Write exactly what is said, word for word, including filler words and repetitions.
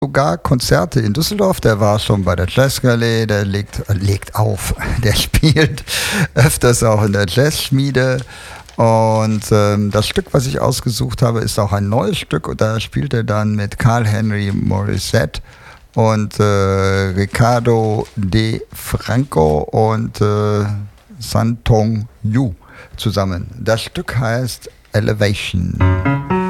sogar Konzerte in Düsseldorf. Der war schon bei der Jazzgalerie, der legt, äh, legt auf, der spielt öfters auch in der Jazzschmiede. Und ähm, das Stück, was ich ausgesucht habe, ist auch ein neues Stück. Und da spielt er dann mit Carl Henry Morissette und äh, Ricardo De Franco und äh, San Tong Yu zusammen. Das Stück heißt Elevation.